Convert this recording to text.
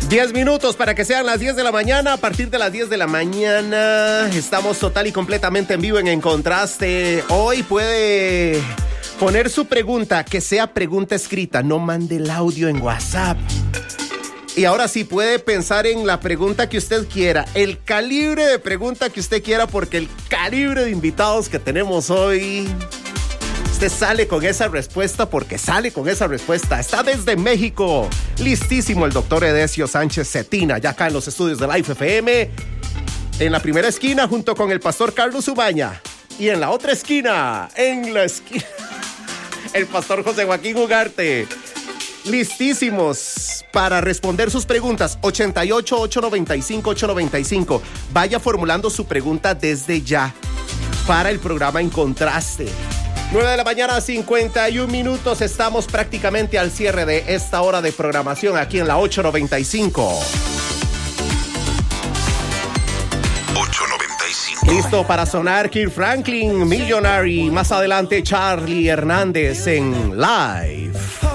10 minutos para que sean las 10 de la mañana. A partir de las 10 de la mañana estamos total y completamente en vivo en Contraste. Hoy puede poner su pregunta, que sea pregunta escrita, no mande el audio en WhatsApp. Y ahora sí puede pensar en la pregunta que usted quiera, el calibre de pregunta que usted quiera, porque el calibre de invitados que tenemos hoy, usted sale con esa respuesta porque sale con esa respuesta. Está desde México, listísimo el doctor Edesio Sánchez Cetina, ya acá en los estudios de Life FM, en la primera esquina junto con el pastor Carlos Ubaña, y en la otra esquina, el pastor José Joaquín Ugarte. Listísimos para responder sus preguntas. 88-895-895. Vaya formulando su pregunta desde ya para el programa En Contraste. 9 de la mañana, 51 minutos. Estamos prácticamente al cierre de esta hora de programación aquí en la 895. 895. Listo para sonar Kirk Franklin, Millionary. Más adelante, Charlie Hernández en Live.